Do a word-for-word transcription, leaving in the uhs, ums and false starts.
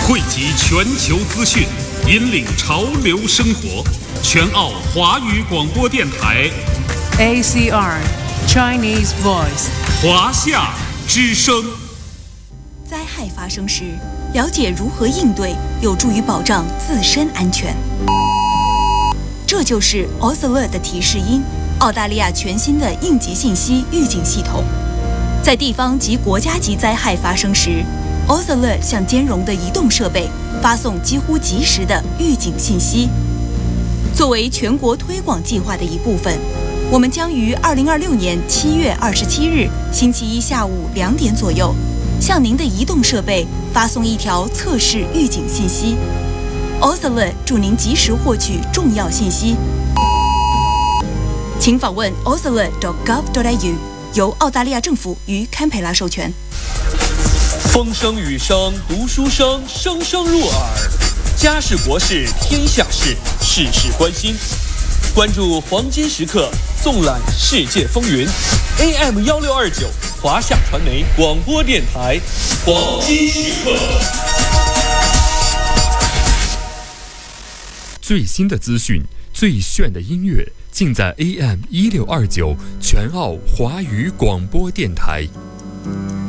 汇集全球资讯，引领潮流生活。全澳华语广播电台 A C R Chinese Voice 华夏之声。 灾害发生时，了解如何应对，有助于保障自身安全。这就是 AusAlert 的提示音，澳大利亚全新的应急信息预警系统。在地方及国家级灾害发生时， AusAlert 向兼容的移动设备发送几乎及时的预警信息。作为全国推广计划的一部分，我们将于二零二六年七月二十七日星期一下午两点左右，向您的移动设备发送一条测试预警信息。AusAlert 祝您及时获取重要信息。请访问 ausalert dot gov dot a u， 由澳大利亚政府与堪培拉授权。 风声雨声读书声，声声入耳。家事国事天下事，事事关心。关注黄金时刻，纵览世界风云。A M 幺六二九，华夏传媒广播电台，黄金时刻。 最新的资讯，最炫的音乐，尽在 A M 一六二九全澳华语广播电台。